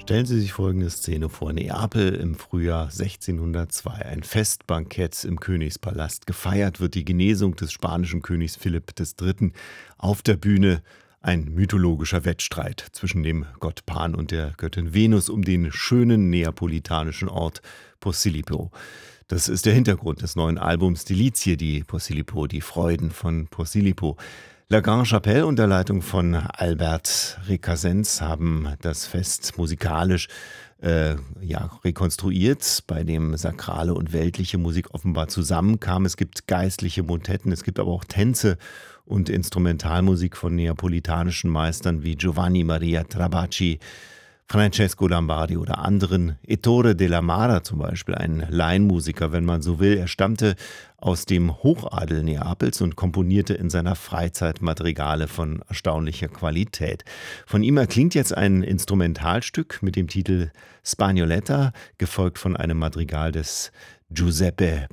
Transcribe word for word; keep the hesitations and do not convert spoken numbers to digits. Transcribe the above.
Stellen Sie sich folgende Szene vor: Neapel im Frühjahr sechzehnhundertzwei. Ein Festbankett im Königspalast. Gefeiert wird die Genesung des spanischen Königs Philipp des Dritten. Auf der Bühne ein mythologischer Wettstreit zwischen dem Gott Pan und der Göttin Venus um den schönen neapolitanischen Ort Posillipo. Das ist der Hintergrund des neuen Albums Delizie di Posillipo, die Freuden von Posillipo. La Grande Chapelle unter Leitung von Albert Recasens haben das Fest musikalisch äh, ja, rekonstruiert, bei dem sakrale und weltliche Musik offenbar zusammenkam. Es gibt geistliche Motetten, es gibt aber auch Tänze und Instrumentalmusik von neapolitanischen Meistern wie Giovanni Maria Trabacci, Francesco Lombardi oder anderen. Ettore della Mara zum Beispiel, ein Laienmusiker, wenn man so will. Er stammte aus dem Hochadel Neapels und komponierte in seiner Freizeit Madrigale von erstaunlicher Qualität. Von ihm erklingt jetzt ein Instrumentalstück mit dem Titel Spagnoletta, gefolgt von einem Madrigal des Giuseppe